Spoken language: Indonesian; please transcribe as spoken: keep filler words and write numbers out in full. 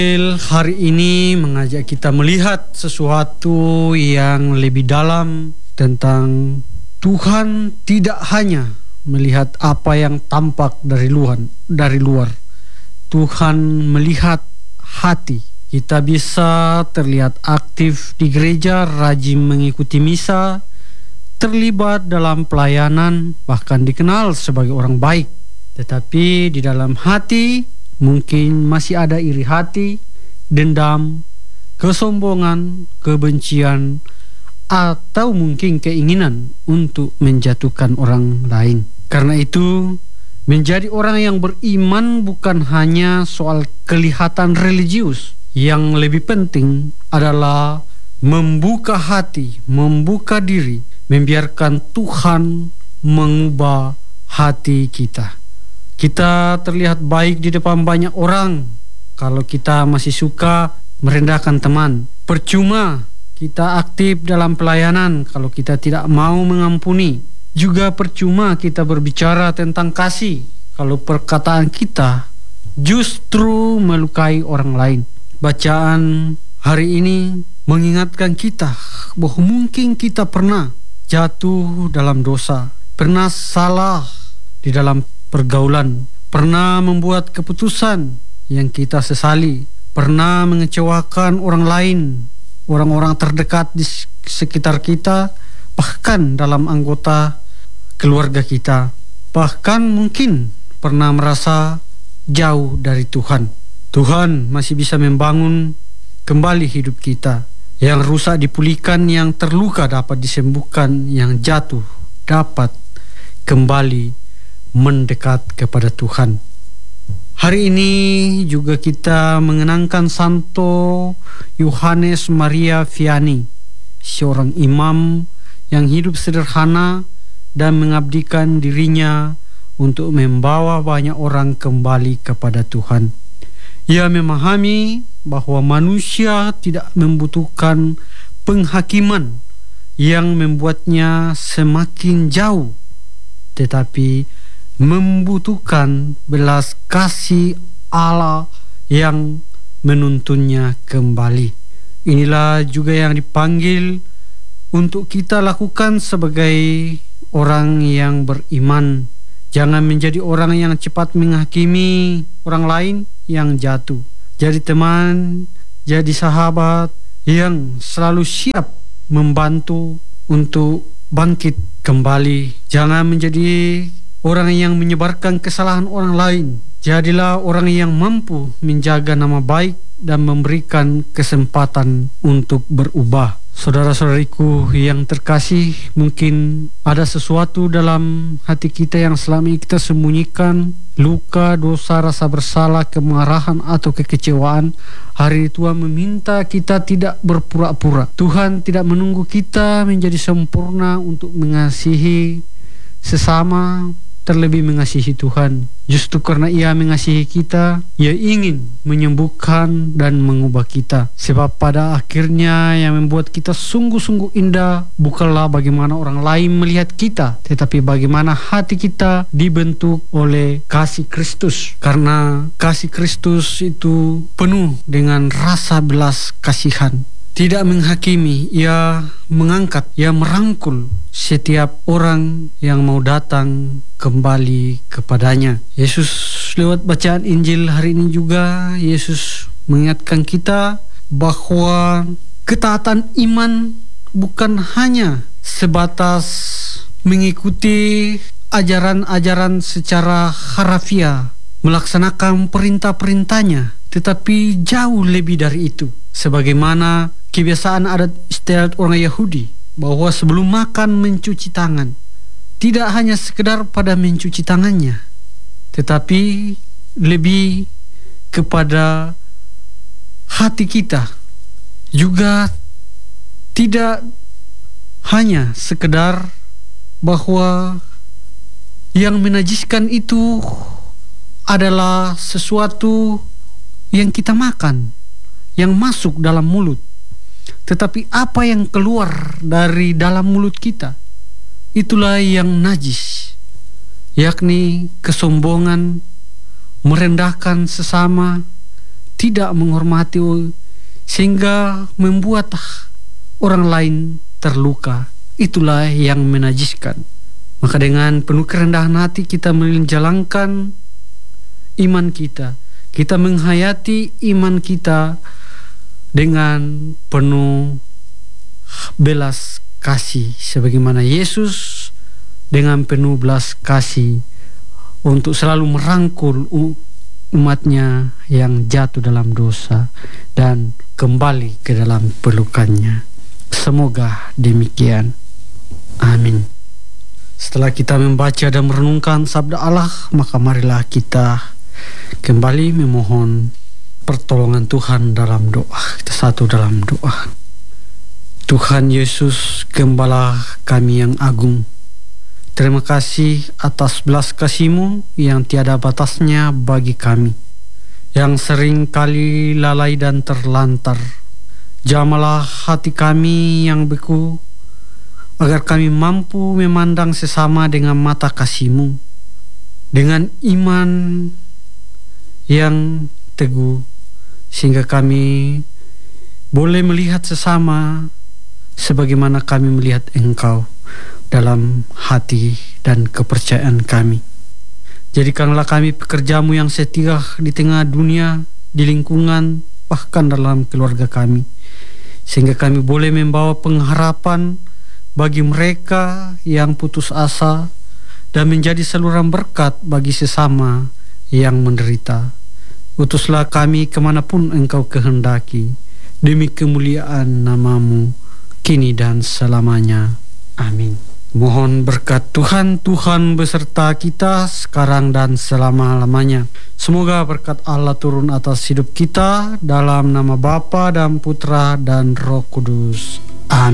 Hari ini mengajak kita melihat sesuatu yang lebih dalam tentang Tuhan tidak hanya melihat apa yang tampak dari luar, dari luar. Tuhan melihat hati. Kita bisa terlihat aktif di gereja, rajin mengikuti misa, terlibat dalam pelayanan, bahkan dikenal sebagai orang baik. Tetapi di dalam hati mungkin masih ada iri hati, dendam, kesombongan, kebencian, atau mungkin keinginan untuk menjatuhkan orang lain. Karena itu, menjadi orang yang beriman bukan hanya soal kelihatan religius. Yang lebih penting adalah membuka hati, membuka diri, membiarkan Tuhan mengubah hati kita. Kita terlihat baik di depan banyak orang kalau kita masih suka merendahkan teman. Percuma kita aktif dalam pelayanan kalau kita tidak mau mengampuni. Juga percuma kita berbicara tentang kasih kalau perkataan kita justru melukai orang lain. Bacaan hari ini mengingatkan kita bahwa mungkin kita pernah jatuh dalam dosa, pernah salah di dalam pergaulan, pernah membuat keputusan yang kita sesali, pernah mengecewakan orang lain, orang-orang terdekat di sekitar kita, bahkan dalam anggota keluarga kita, bahkan mungkin pernah merasa jauh dari Tuhan. Tuhan masih bisa membangun kembali hidup kita. Yang rusak dipulihkan, yang terluka dapat disembuhkan, yang jatuh dapat kembali mendekat kepada Tuhan. Hari ini juga kita mengenangkan Santo Yohanes Maria Vianney, seorang imam yang hidup sederhana dan mengabdikan dirinya untuk membawa banyak orang kembali kepada Tuhan. Ia memahami bahwa manusia tidak membutuhkan penghakiman yang membuatnya semakin jauh, tetapi membutuhkan belas kasih Allah yang menuntunnya kembali. Inilah juga yang dipanggil untuk kita lakukan sebagai orang yang beriman. Jangan menjadi orang yang cepat menghakimi orang lain yang jatuh. Jadi teman, jadi sahabat yang selalu siap membantu untuk bangkit kembali. Jangan menjadi orang yang menyebarkan kesalahan orang lain. Jadilah orang yang mampu menjaga nama baik dan memberikan kesempatan untuk berubah. Saudara-saudariku yang terkasih, mungkin ada sesuatu dalam hati kita yang selama ini kita sembunyikan, luka, dosa, rasa bersalah, kemarahan atau kekecewaan. Hari Tuhan meminta kita tidak berpura-pura. Tuhan tidak menunggu kita menjadi sempurna untuk mengasihi sesama, terlebih mengasihi Tuhan. Justru karena Ia mengasihi kita, Ia ingin menyembuhkan dan mengubah kita. Sebab pada akhirnya yang membuat kita sungguh-sungguh indah bukanlah bagaimana orang lain melihat kita, tetapi bagaimana hati kita dibentuk oleh kasih Kristus. Karena kasih Kristus itu penuh dengan rasa belas kasihan. Tidak menghakimi, Ia mengangkat, Ia merangkul setiap orang yang mau datang kembali kepadanya. Yesus lewat bacaan Injil hari ini juga, Yesus mengingatkan kita bahwa ketaatan iman bukan hanya sebatas mengikuti ajaran-ajaran secara harafiah, melaksanakan perintah-perintahnya, tetapi jauh lebih dari itu. Sebagaimana kebiasaan adat istiadat orang Yahudi, bahwa sebelum makan mencuci tangan. Tidak hanya sekedar pada mencuci tangannya, tetapi lebih kepada hati kita. Juga tidak hanya sekedar bahwa yang menajiskan itu adalah sesuatu yang kita makan, yang masuk dalam mulut, tetapi apa yang keluar dari dalam mulut kita, itulah yang najis, yakni kesombongan, merendahkan sesama, tidak menghormati sehingga membuat orang lain terluka. Itulah yang menajiskan. Maka dengan penuh kerendahan hati kita menjalankan iman kita. Kita menghayati iman kita dengan penuh belas kasih, sebagaimana Yesus dengan penuh belas kasih untuk selalu merangkul umatnya yang jatuh dalam dosa dan kembali ke dalam pelukannya. Semoga demikian. Amin. Setelah kita membaca dan merenungkan sabda Allah, maka marilah kita kembali memohon pertolongan Tuhan dalam doa. Kita satu dalam doa. Tuhan Yesus, Gembala kami yang agung, terima kasih atas belas kasih-Mu yang tiada batasnya bagi kami, yang sering kali lalai dan terlantar. Jamalah hati kami yang beku, agar kami mampu memandang sesama dengan mata kasih-Mu, dengan iman yang teguh, sehingga kami boleh melihat sesama sebagaimana kami melihat Engkau dalam hati dan kepercayaan kami. Jadikanlah kami pekerja-Mu yang setia di tengah dunia, di lingkungan, bahkan dalam keluarga kami, sehingga kami boleh membawa pengharapan bagi mereka yang putus asa dan menjadi saluran berkat bagi sesama yang menderita. Utuslah kami kemanapun Engkau kehendaki, demi kemuliaan nama-Mu kini dan selamanya. Amin. Mohon berkat Tuhan, Tuhan beserta kita sekarang dan selama-lamanya. Semoga berkat Allah turun atas hidup kita, dalam nama Bapa dan Putra dan Roh Kudus.